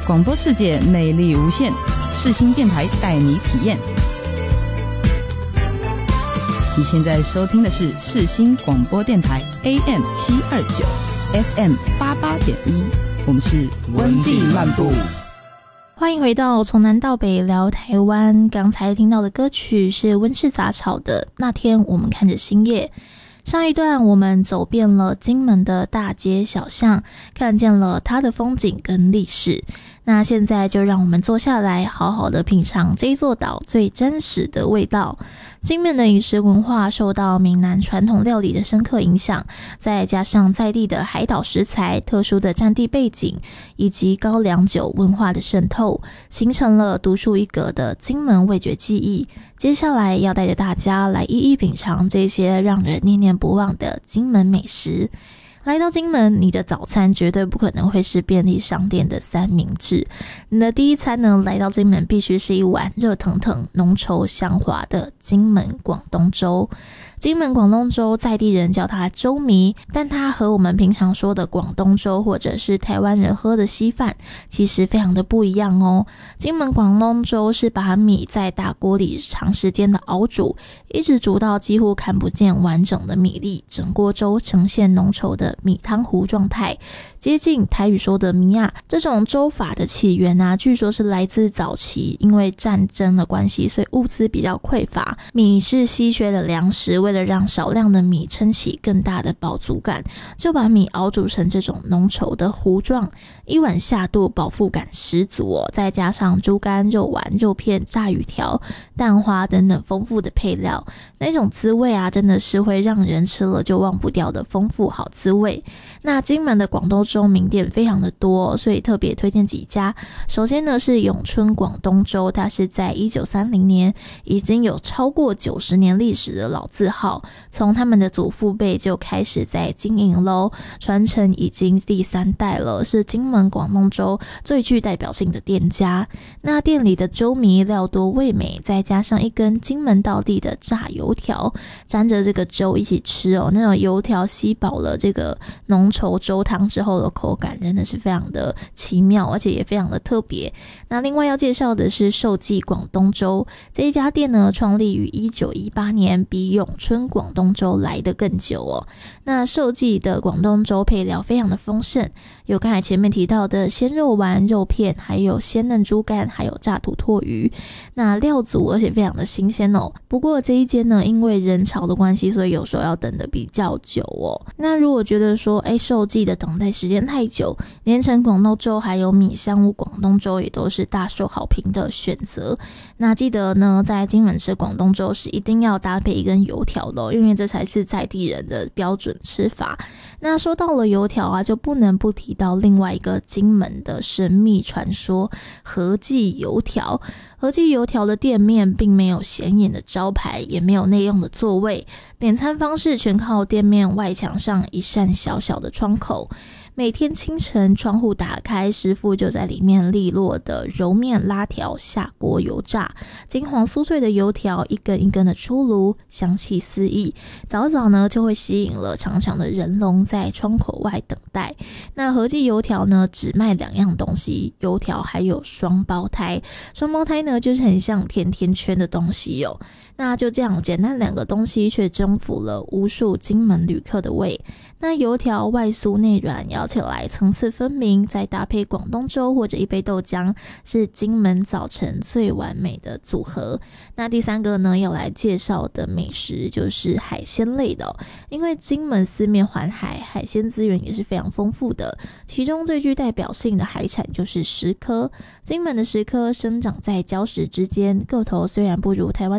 广播世界魅力无限，世新电台带你体验。你现在收听的是世新广播电台 AM 729 FM 88.1，我们是温蒂漫步。 欢迎回到从南到北聊台湾。刚才听到的歌曲是温室杂草的《那天我们看着星夜》。上一段我们走遍了金门的大街小巷，看见了它的风景跟历史。那现在就让我们坐下来，好好的品尝这一座岛最真实的味道。金门的饮食文化受到闽南传统料理的深刻影响，再加上在地的海岛食材、特殊的战地背景以及高粱酒文化的渗透，形成了独树一格的金门味觉记忆。接下来要带着大家来一一品尝这些让人念念不忘的金门美食。来到金门，你的早餐绝对不可能会是便利商店的三明治，你的第一餐呢，来到金门必须是一碗热腾腾、浓稠香滑的金门广东粥。金门广东粥在地人叫它粥糜，但它和我们平常说的广东粥或者是台湾人喝的稀饭其实非常的不一样哦。金门广东粥是把米在大锅里长时间的熬煮，一直煮到几乎看不见完整的米粒，整锅粥呈现浓稠的米汤糊状态，接近台语说的米亚。这种粥法的起源啊，据说是来自早期因为战争的关系，所以物资比较匮乏，米是稀缺的粮食，为了让少量的米撑起更大的饱足感，就把米熬煮成这种浓稠的糊状，一碗下肚，饱腹感十足哦。再加上猪肝、肉丸、肉片、炸鱼条、蛋花等等丰富的配料，那种滋味啊，真的是会让人吃了就忘不掉的丰富好滋味。那金门的广东粥名店非常的多，所以特别推荐几家。首先呢是永春广东粥，它是在1930年，已经有超过90年历史的老字号，从他们的祖父辈就开始在经营咯，传承已经第3代了，是金门广东粥最具代表性的店家。那店里的粥糜料多味美，再加上一根金门道地的炸油条，沾着这个粥一起吃哦，那种油条吸饱了这个浓稠粥汤之后的口感真的是非常的奇妙，而且也非常的特别。那另外要介绍的是寿记广东粥，这一家店呢创立于1918年，比永春广东粥来得更久哦。那寿记的广东粥配料非常的丰盛，有刚才前面提到的鲜肉丸、肉片，还有鲜嫩猪肝，还有炸土鳜鱼，那料足而且非常的新鲜哦。不过这一间呢，因为人潮的关系，所以有时候要等得比较久哦。那如果觉得说寿记的等待时间太久，连城广东粥还有米香屋广东粥也都是大受好评的选择。那记得呢，在金门吃广东粥是一定要搭配一根油条的哦，因为这才是在地人的标准吃法。那说到了油条啊，就不能不提到另外一个金门的神秘传说——和记油条。和记油条的店面并没有显眼的招牌，也没有内用的座位，点餐方式全靠店面外墙上一扇小小的窗口。每天清晨窗户打开，师傅就在里面利落的揉面拉条，下锅油炸，金黄酥脆的油条一根一根的出炉，香气四溢。早早呢就会吸引了长长的人龙在窗口外等待。那和记油条呢只卖2样东西，油条还有双胞胎。双胞胎呢就是很像甜甜圈的东西哦。那就这样简单2个东西，却征服了无数金门旅客的胃。那油条外酥内软，咬起来层次分明，再搭配广东粥或者一杯豆浆，是金门早晨最完美的组合。那第3个呢要来介绍的美食就是海鲜类的哦，因为金门四面环海，海鲜资源也是非常丰富的，其中最具代表性的海产就是石蚵。金门的石蚵生长在礁石之间，个头虽然不如台湾